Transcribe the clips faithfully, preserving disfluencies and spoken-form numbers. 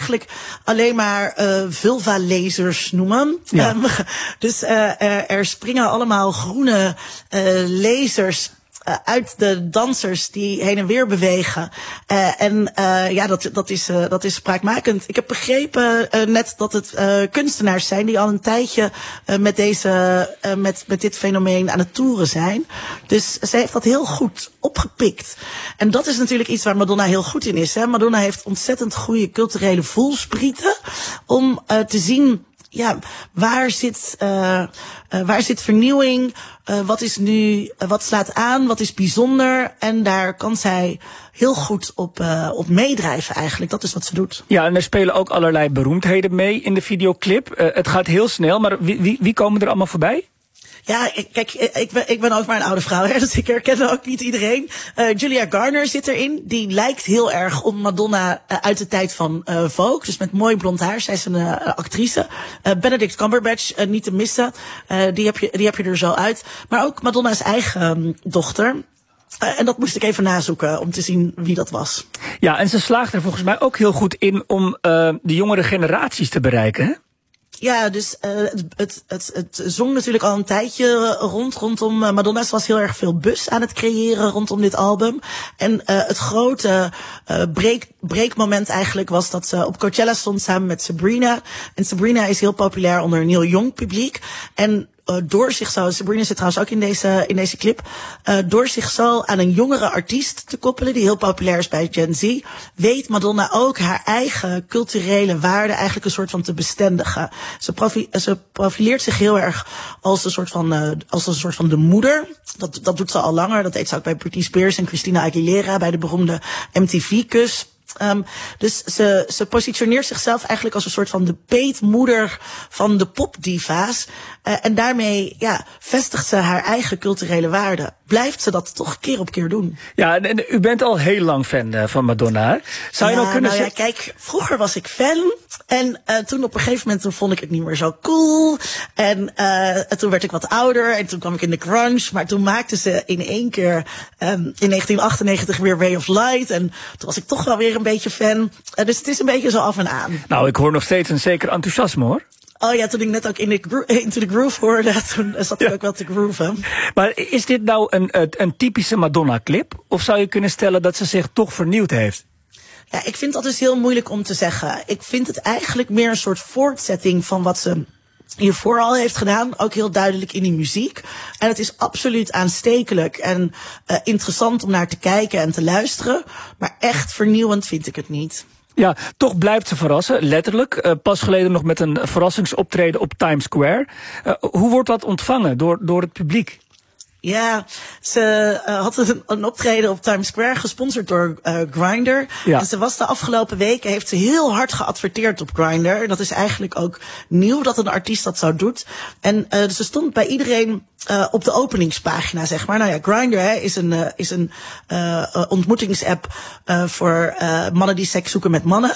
eigenlijk alleen maar uh, vulva-lasers noemen. Ja. Um, dus uh, er, er springen allemaal groene uh, lasers Uh, uit de dansers die heen en weer bewegen. Uh, en uh, ja, dat, dat, is, uh, dat is spraakmakend. Ik heb begrepen uh, net dat het uh, kunstenaars zijn die al een tijdje uh, met, deze, uh, met, met dit fenomeen aan het toeren zijn. Dus zij heeft dat heel goed opgepikt. En dat is natuurlijk iets waar Madonna heel goed in is. Hè? Madonna heeft ontzettend goede culturele voelsprieten om uh, te zien, ja, waar zit, uh, uh, waar zit vernieuwing? Uh, wat is nu, uh, wat slaat aan? Wat is bijzonder? En daar kan zij heel goed op, uh, op meedrijven eigenlijk. Dat is wat ze doet. Ja, en er spelen ook allerlei beroemdheden mee in de videoclip. Uh, het gaat heel snel, maar wie, wie, wie komen er allemaal voorbij? Ja, kijk, ik ben, ik ben ook maar een oude vrouw, hè, dus ik herken ook niet iedereen. Uh, Julia Garner zit erin. Die lijkt heel erg op Madonna uh, uit de tijd van uh, Vogue. Dus met mooi blond haar. Zij is een uh, actrice. Uh, Benedict Cumberbatch, uh, niet te missen. Uh, die, heb je, die heb je er zo uit. Maar ook Madonna's eigen um, dochter. Uh, en dat moest ik even nazoeken om te zien wie dat was. Ja, en ze slaagt er volgens mij ook heel goed in om uh, de jongere generaties te bereiken, hè? Ja, dus uh, het, het, het, het zong natuurlijk al een tijdje rond, rondom uh, Madonna. Ze was heel erg veel buzz aan het creëren rondom dit album. En uh, het grote uh, break, breakmoment eigenlijk was dat ze op Coachella stond samen met Sabrina. En Sabrina is heel populair onder een heel jong publiek. En Uh, door zich zo, Sabrina zit trouwens ook in deze, in deze clip, uh, door zich zo aan een jongere artiest te koppelen, die heel populair is bij Gen Z, weet Madonna ook haar eigen culturele waarde eigenlijk een soort van te bestendigen. Ze, profi- ze profileert zich heel erg als een soort van, uh, als een soort van de moeder. Dat, dat doet ze al langer. Dat deed ze ook bij Britney Spears en Christina Aguilera, bij de beroemde M T V-kus. Um, dus ze, ze positioneert zichzelf eigenlijk als een soort van de peetmoeder van de popdiva's. Uh, en daarmee, ja, vestigt ze haar eigen culturele waarde. Blijft ze dat toch keer op keer doen. Ja, en, en u bent al heel lang fan uh, van Madonna. Zou je ja, nou kunnen nou zeggen... Ja, kijk, vroeger was ik fan. En uh, toen op een gegeven moment toen vond ik het niet meer zo cool. En uh, toen werd ik wat ouder. En toen kwam ik in de grunge. Maar toen maakten ze in één keer um, in negentien achtennegentig weer Ray of Light. En toen was ik toch wel weer een beetje fan. Uh, dus het is een beetje zo af en aan. Nou, ik hoor nog steeds een zeker enthousiasme, hoor. Oh ja, toen ik net ook in de gro- Into the Groove hoorde, toen zat ik ja. ook wel te grooven. Maar is dit nou een, een typische Madonna-clip? Of zou je kunnen stellen dat ze zich toch vernieuwd heeft? Ja, ik vind dat dus heel moeilijk om te zeggen. Ik vind het eigenlijk meer een soort voortzetting van wat ze hiervoor al heeft gedaan. Ook heel duidelijk in die muziek. En het is absoluut aanstekelijk en uh, interessant om naar te kijken en te luisteren. Maar echt vernieuwend vind ik het niet. Ja, toch blijft ze verrassen, letterlijk. Uh, pas geleden nog met een verrassingsoptreden op Times Square. Uh, hoe wordt dat ontvangen door, door het publiek? Ja, ze uh, had een, een optreden op Times Square, gesponsord door uh, Grindr. Ja. En ze was de afgelopen weken, heeft ze heel hard geadverteerd op Grindr. Dat is eigenlijk ook nieuw dat een artiest dat zo doet. En uh, ze stond bij iedereen uh, op de openingspagina, zeg maar. Nou ja, Grindr hè, is een, uh, is een uh, ontmoetingsapp uh, voor uh, mannen die seks zoeken met mannen.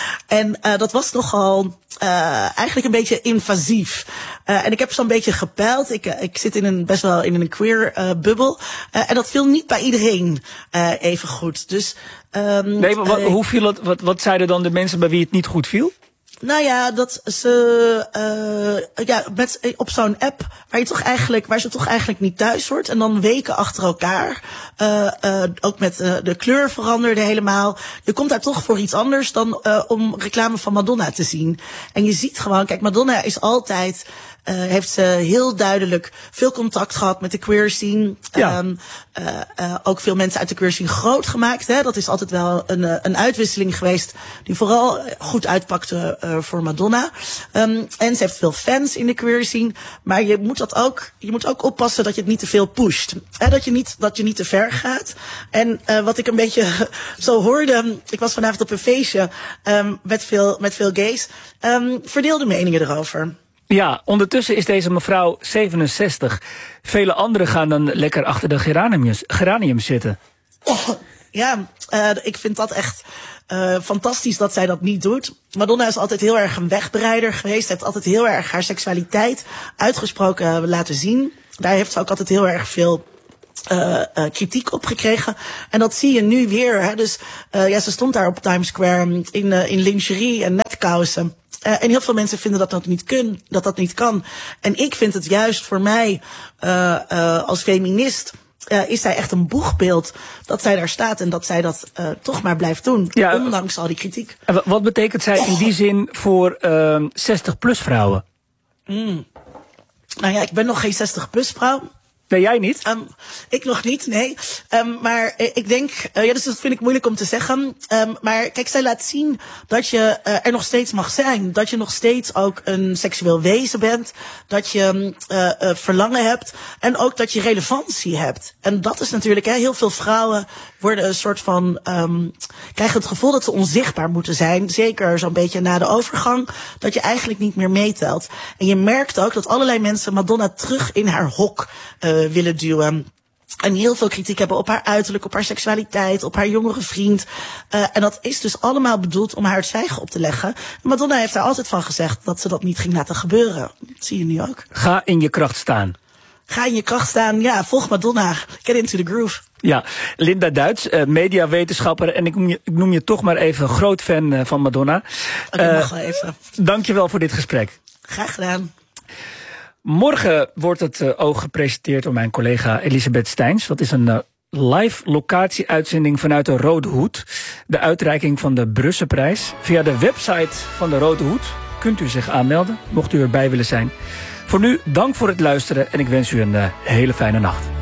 En uh, dat was nogal uh, eigenlijk een beetje invasief. Uh, en ik heb zo'n beetje gepeild. Ik, uh, ik zit in een best wel in een queer uh, bubbel. Uh, en dat viel niet bij iedereen uh, even goed. Dus, um, nee, maar wat, uh, hoe viel het, wat, wat zeiden dan de mensen bij wie het niet goed viel? Nou ja, dat ze uh, ja, met, op zo'n app waar je toch eigenlijk, waar ze toch eigenlijk niet thuis hoort. En dan weken achter elkaar. Uh, uh, ook met uh, de kleur veranderde helemaal. Je komt daar toch voor iets anders dan uh, om reclame van Madonna te zien. En je ziet gewoon, kijk, Madonna is altijd, uh, heeft ze heel duidelijk veel contact gehad met de queer scene. Ja. Um, uh, uh, ook veel mensen uit de queer scene groot gemaakt. Hè. Dat is altijd wel een, uh, een uitwisseling geweest die vooral goed uitpakte uh, voor Madonna. Um, en ze heeft veel fans in de queer scene. Maar je moet dat ook, je moet ook oppassen dat je het niet te veel pusht. Hè, dat je niet, dat je niet te ver gaat. En uh, wat ik een beetje zo hoorde, ik was vanavond op een feestje um, met veel, met veel gays, um, verdeelde meningen erover. Ja, ondertussen is deze mevrouw zevenenzestig. Vele anderen gaan dan lekker achter de geraniums, geraniums zitten. Oh, ja, uh, ik vind dat echt uh, fantastisch dat zij dat niet doet. Madonna is altijd heel erg een wegbereider geweest. Heeft altijd heel erg haar seksualiteit uitgesproken laten zien. Daar heeft ze ook altijd heel erg veel Uh, uh, kritiek op gekregen. En dat zie je nu weer. Hè. Dus uh, ja, ze stond daar op Times Square in, uh, in lingerie en net slipkousen. Uh, en heel veel mensen vinden dat dat niet kun, dat dat niet kan. En ik vind het juist voor mij, uh, uh, als feminist, Uh, is zij echt een boegbeeld dat zij daar staat en dat zij dat uh, toch maar blijft doen, ja, ondanks al die kritiek. Wat betekent zij in die zin voor uh, zestig-plus vrouwen? Mm. Nou ja, ik ben nog geen zestig-plus vrouw. Nee, jij niet? Um, ik nog niet, nee. Um, maar uh, ik denk, uh, ja, dus dat vind ik moeilijk om te zeggen. Um, maar kijk, zij laat zien dat je uh, er nog steeds mag zijn. Dat je nog steeds ook een seksueel wezen bent. Dat je uh, uh, verlangen hebt. En ook dat je relevantie hebt. En dat is natuurlijk, hè, heel veel vrouwen worden een soort van, um, krijgen het gevoel dat ze onzichtbaar moeten zijn. Zeker zo'n beetje na de overgang. Dat je eigenlijk niet meer meetelt. En je merkt ook dat allerlei mensen Madonna terug in haar hok uh, willen duwen. En heel veel kritiek hebben op haar uiterlijk, op haar seksualiteit, op haar jongere vriend. Uh, en dat is dus allemaal bedoeld om haar het zwijgen op te leggen. En Madonna heeft daar altijd van gezegd dat ze dat niet ging laten gebeuren. Dat zie je nu ook. Ga in je kracht staan. Ga in je kracht staan. Ja, volg Madonna. Get into the groove. Ja, Linda Duits, uh, mediawetenschapper. En ik noem, je, ik noem je toch maar even groot fan uh, van Madonna. Oké, okay, uh, mag wel even. Dank je wel voor dit gesprek. Graag gedaan. Morgen wordt het uh, oog gepresenteerd door mijn collega Elisabeth Steins. Dat is een uh, live locatie-uitzending vanuit de Rode Hoed. De uitreiking van de Brusselprijs. Via de website van de Rode Hoed kunt u zich aanmelden, mocht u erbij willen zijn. Voor nu, dank voor het luisteren en ik wens u een uh, hele fijne nacht.